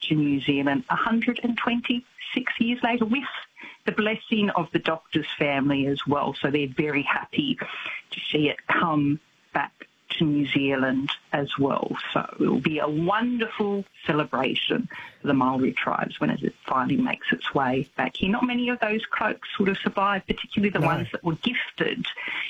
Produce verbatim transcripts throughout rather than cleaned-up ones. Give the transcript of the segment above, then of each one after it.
to New Zealand one hundred twenty-six years later with the blessing of the doctor's family as well. So they're very happy to see it come back to New Zealand as well. So it will be a wonderful celebration for the Maori tribes when it finally makes its way back here. Not many of those cloaks would have survived, particularly the no. ones that were gifted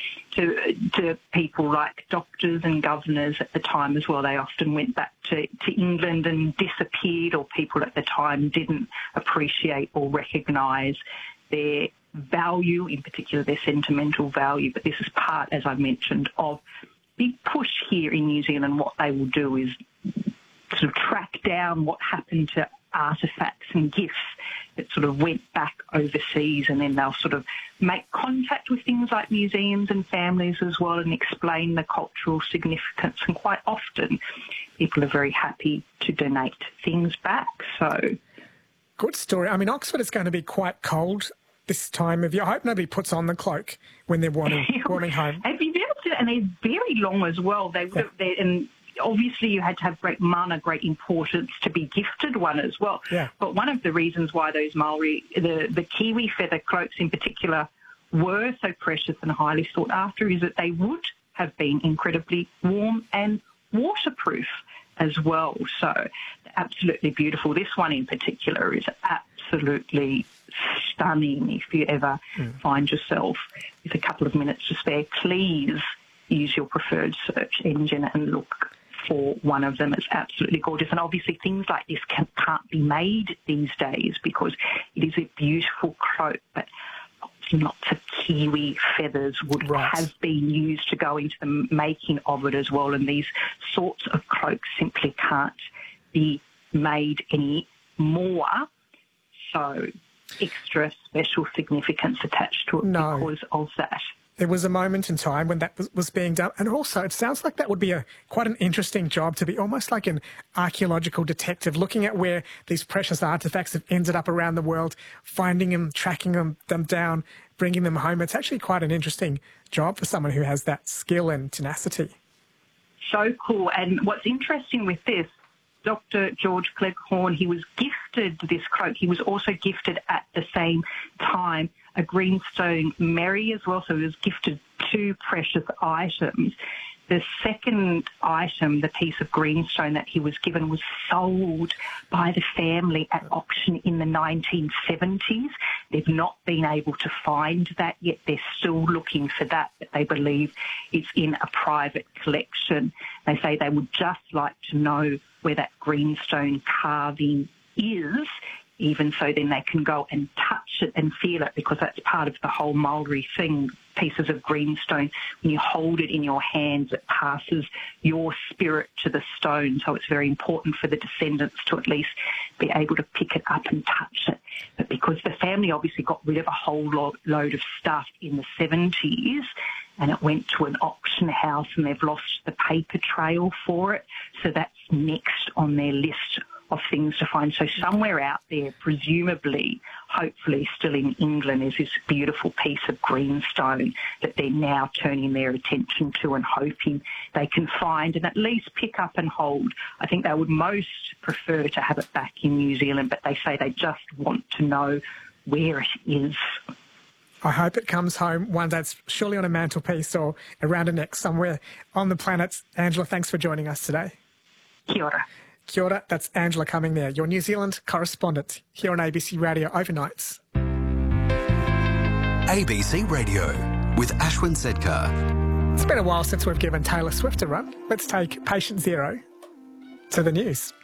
to to people like doctors and governors at the time as well. They often went back to, to England and disappeared, or people at the time didn't appreciate or recognise their value, in particular their sentimental value. But this is part, as I mentioned, of big push here in New Zealand. What they will do is sort of track down what happened to artefacts and gifts that sort of went back overseas, and then they'll sort of make contact with things like museums and families as well and explain the cultural significance. And quite often people are very happy to donate things back. So, good story. I mean, Oxford is going to be quite cold this time of year. I hope nobody puts on the cloak when they're wanting, wanting home. Have you been able to, and they're very long as well. They would have, they, and obviously you had to have great mana, great importance to be gifted one as well. Yeah. But one of the reasons why those Maori, the, the kiwi feather cloaks in particular, were so precious and highly sought after is that they would have been incredibly warm and waterproof as well. So absolutely beautiful. This one in particular is absolutely stunning. If you ever mm. find yourself with a couple of minutes to spare, please use your preferred search engine and look for one of them. It's absolutely gorgeous. And obviously things like this can, can't be made these days because it is a beautiful cloak, but lots of kiwi feathers would right. have been used to go into the making of it as well. And these sorts of cloaks simply can't be made any more. So extra special significance attached to it no. because of that. There was a moment in time when that was, was being done. And also, it sounds like that would be a quite an interesting job to be almost like an archaeological detective, looking at where these precious artefacts have ended up around the world, finding them, tracking them, them down, bringing them home. It's actually quite an interesting job for someone who has that skill and tenacity. So cool. And what's interesting with this, Doctor George Cleghorn, he was gifted this cloak. He was also gifted at the same time a greenstone Mary as well, so he was gifted two precious items. The second item, the piece of greenstone that he was given, was sold by the family at auction in the nineteen seventies. They've not been able to find that yet. They're still looking for that, but they believe it's in a private collection. They say they would just like to know where that greenstone carving is, even so then they can go and touch it and feel it, because that's part of the whole Maori thing. Pieces of greenstone, when you hold it in your hands, it passes your spirit to the stone. So it's very important for the descendants to at least be able to pick it up and touch it. But because the family obviously got rid of a whole lo- load of stuff in the seventies, and it went to an auction house and they've lost the paper trail for it, so that's next on their list of things to find. So somewhere out there, presumably, hopefully still in England, is this beautiful piece of greenstone that they're now turning their attention to and hoping they can find and at least pick up and hold. I think they would most prefer to have it back in New Zealand, but they say they just want to know where it is. I hope it comes home one day. It's surely on a mantelpiece or around a neck somewhere on the planet. Angela, thanks for joining us today. Kia ora. Kia ora, that's Angela Cumming there, your New Zealand correspondent here on A B C Radio Overnights. A B C Radio with Ashwin Sedkar. It's been a while since we've given Taylor Swift a run. Let's take Patient Zero to the news.